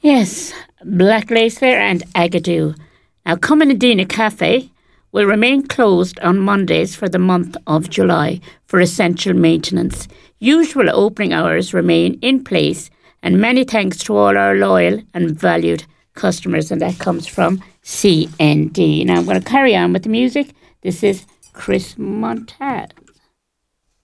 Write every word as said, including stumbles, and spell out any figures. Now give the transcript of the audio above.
Yes, Black Lace Fair and Agadoo. Now, Cumanadina Cafe will remain closed on Mondays for the month of July for essential maintenance. Usual opening hours remain in place, and many thanks to all our loyal and valued customers, and that comes from C N D. Now I'm going to carry on with the music. This is Chris Montez.